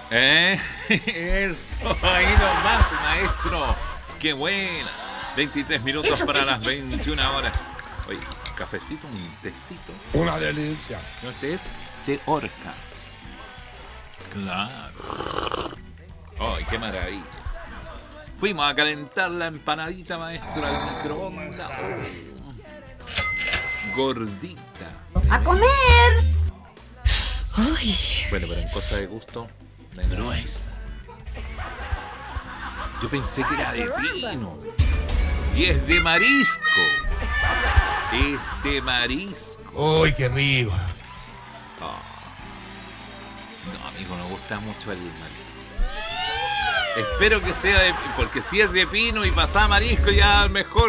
Eso, ahí nomás, maestro. Qué buena. 23 minutos para las 21 horas. Oye, cafecito, un tecito. Una delicia. ¿No este es? De orca. Claro. ¡Ay, qué maravilla! Fuimos a calentar la empanadita, maestro, al microondas. Gordita. ¡A comer! Uy, Bueno, pero en cosa de gusto, gruesa. Yo pensé que era de pino. Y es de marisco. Es de marisco. Uy, qué rico. No, amigo, me gusta mucho el marisco. Espero que sea de... Porque si es de pino y pasada marisco, ya mejor...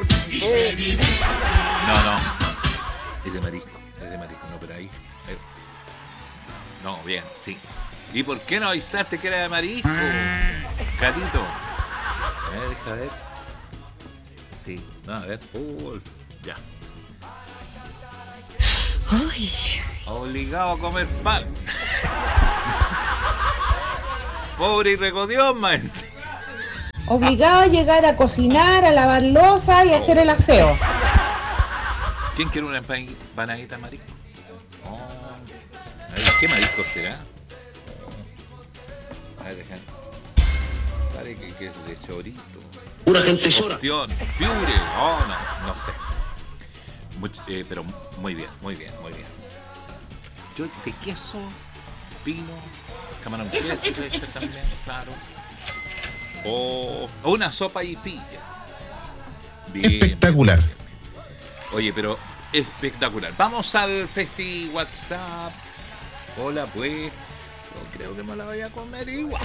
No. Es de marisco. No, pero ahí... No, bien, sí. ¿Y por qué no avisaste que era de marisco? Catito. Deja ver. Sí, no, a ver. Ya. uy. Obligado a comer pan. Pobre y regodión, maestro. Obligado a llegar a cocinar, a lavar losa y a hacer el aseo. ¿Quién quiere una empanadita de marisco? A ver, ¿qué marisco será? A ver, deja. Parece que es de chorito. Pura gente llora. Opción, piure. No sé. Pero muy bien. Yo de queso, pino, camarón queso también, claro. O una sopa y pilla. Bien. Espectacular. Oye, pero espectacular. Vamos al Festi WhatsApp. Hola, pues. Yo creo que me la voy a comer igual.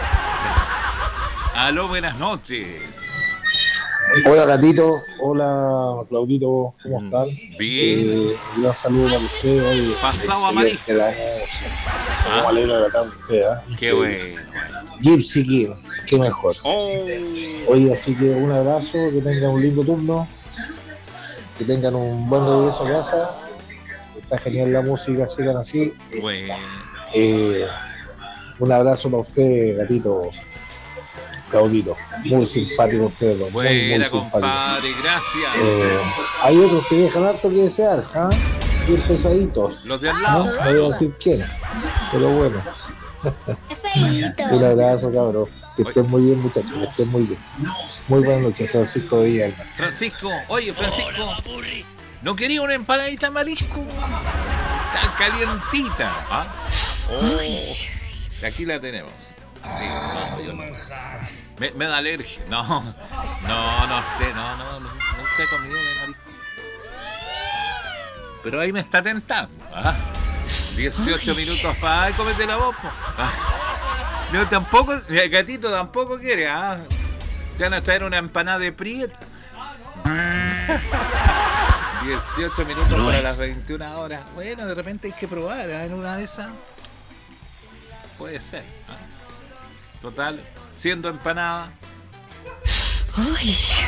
Aló, buenas noches. Hola Gatito, hola Claudito, ¿cómo están? Bien. Un gran saludo para ustedes. Hoy, Pasado a marisco. Me alegra la tarde ustedes. Qué bueno. Gypsy King, qué mejor. Oh. Oye, así que un abrazo, que tengan un lindo turno, que tengan un buen regreso a casa. Está genial la música, sigan así. Bueno. Un abrazo para ustedes, Gatito. Claudito, muy simpático ustedes dos, muy simpático. Compadre, gracias. Hay otros que dejan harto que desear, ¿ah? Bien pesaditos. Los de al lado. No voy a decir quién, pero bueno. Un abrazo, cabrón. Que estén muy bien, muchachos, que estén muy bien. Muy buenas noches, Francisco de Villalba. Francisco, ¿no quería una empanadita de marisco? Tan calientita. ¿Ah? Aquí la tenemos. Sí, me da alergia. No sé, nunca he comido de marisco. Pero ahí me está tentando. 18 minutos para comete la voz. No, tampoco, el gatito tampoco quiere. Te van a traer una empanada de prieta. 18 minutos para las 21 horas. Bueno, de repente hay que probar en una de esas. Puede ser. Total, siendo empanada. Uy.